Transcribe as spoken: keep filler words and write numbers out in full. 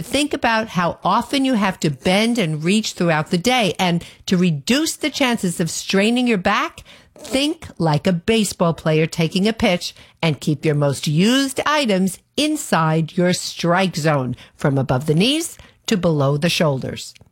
think about how often you have to bend and reach throughout the day. And to reduce the chances of straining your back, think like a baseball player taking a pitch and keep your most used items inside your strike zone from above the knees to below the shoulders.